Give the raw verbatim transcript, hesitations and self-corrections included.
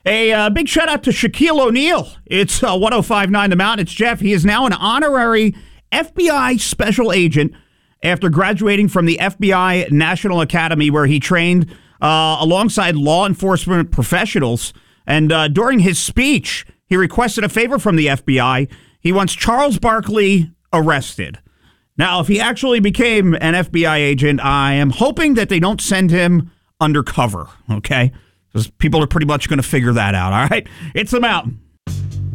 A uh, big shout out to Shaquille O'Neal. It's uh, one oh five point nine The Mountain. It's Jeff. He is now an honorary F B I special agent after graduating from the F B I National Academy, where he trained uh, alongside law enforcement professionals. And uh, during his speech, he requested a favor from the F B I. He wants Charles Barkley arrested. Now, if he actually became an F B I agent, I am hoping that they don't send him undercover, okay? Because people are pretty much going to figure that out, all right? It's The Mountain.